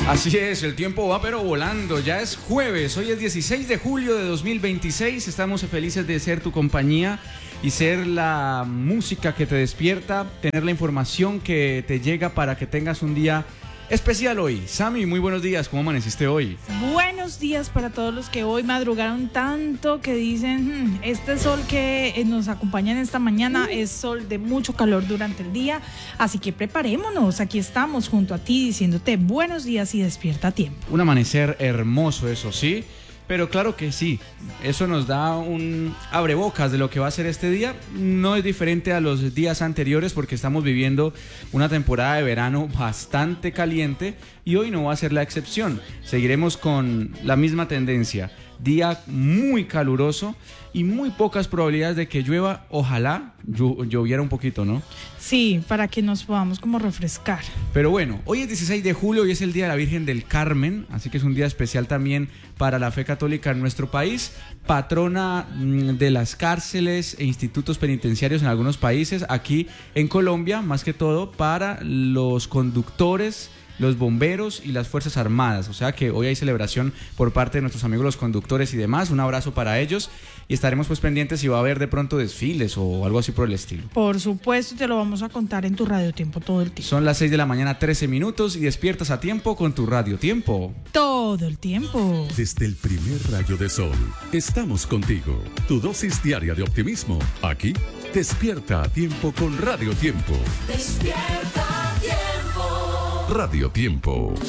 Así es, el tiempo va pero volando, ya es jueves, hoy es 16 de julio de 2026, estamos felices de ser tu compañía y ser la música que te despierta, tener la información que te llega para que tengas un día especial hoy. Sammy, muy buenos días, ¿cómo amaneciste hoy? Buenos días para todos los que hoy madrugaron tanto, que dicen, este sol que nos acompaña en esta mañana es sol de mucho calor durante el día, así que preparémonos, aquí estamos junto a ti diciéndote buenos días y despierta a tiempo. Un amanecer hermoso, eso sí, pero claro que sí, eso nos da un abrebocas de lo que va a ser este día. No es diferente a los días anteriores porque estamos viviendo una temporada de verano bastante caliente y hoy no va a ser la excepción. Seguiremos con la misma tendencia, día muy caluroso y muy pocas probabilidades de que llueva. Ojalá lloviera un poquito, ¿no? Sí, para que nos podamos como refrescar. Pero bueno, hoy es 16 de julio y es el Día de la Virgen del Carmen, así que es un día especial también para la fe católica en nuestro país, patrona de las cárceles e institutos penitenciarios en algunos países, aquí en Colombia, más que todo para los conductores, los bomberos y las Fuerzas Armadas. O sea que hoy hay celebración por parte de nuestros amigos los conductores y demás. Un abrazo para ellos y estaremos pues pendientes si va a haber de pronto desfiles o algo así por el estilo. Por supuesto, te lo vamos a contar en tu Radio Tiempo todo el tiempo. Son las 6 de la mañana, 13 minutos y despiertas a tiempo con tu Radio Tiempo. Todo el tiempo. Desde el primer rayo de sol, estamos contigo. Tu dosis diaria de optimismo. Aquí, despierta a tiempo con Radio Tiempo. Despierta a tiempo. Radio Tiempo.